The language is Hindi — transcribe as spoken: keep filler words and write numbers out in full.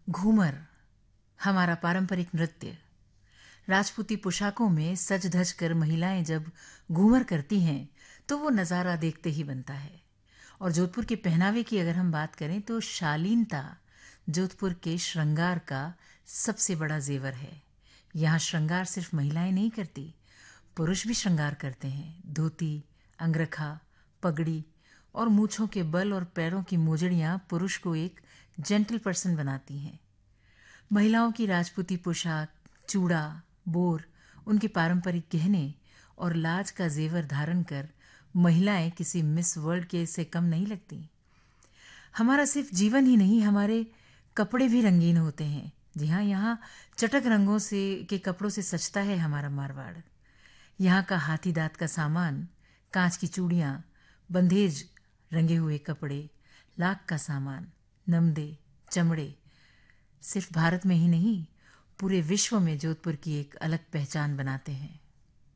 घूमर हमारा पारंपरिक नृत्य। राजपूती पोशाकों में सज धज कर महिलाएं जब घूमर करती हैं तो वो नज़ारा देखते ही बनता है। और जोधपुर के पहनावे की अगर हम बात करें तो शालीनता जोधपुर के श्रृंगार का सबसे बड़ा जेवर है। यहाँ श्रृंगार सिर्फ महिलाएं नहीं करती, पुरुष भी श्रृंगार करते हैं। धोती, अंगरखा, पगड़ी और मूछों के बल और पैरों की मोजड़ियां पुरुष को एक जेंटल पर्सन बनाती हैं। महिलाओं की राजपूती पोशाक, चूड़ा, बोर, उनके पारंपरिक गहने और लाज का जेवर धारण कर महिलाएं किसी मिस वर्ल्ड के से कम नहीं लगती। हमारा सिर्फ जीवन ही नहीं, हमारे कपड़े भी रंगीन होते हैं। जी हाँ, यहाँ चटक रंगों से के कपड़ों से सजता है हमारा मारवाड़। यहाँ का हाथी दांत का सामान, कांच की चूड़ियाँ, बंधेज रंगे हुए कपड़े, लाख का सामान, नमदे, चमड़े सिर्फ भारत में ही नहीं, पूरे विश्व में जोधपुर की एक अलग पहचान बनाते हैं।